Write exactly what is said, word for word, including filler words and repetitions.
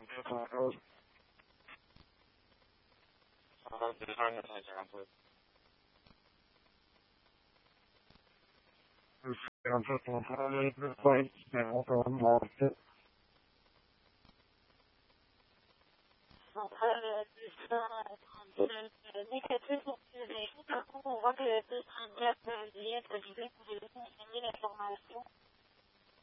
Négatif, donc par contre on voit que le deux trente-quatre liens que je voulais pour vous donner l'information.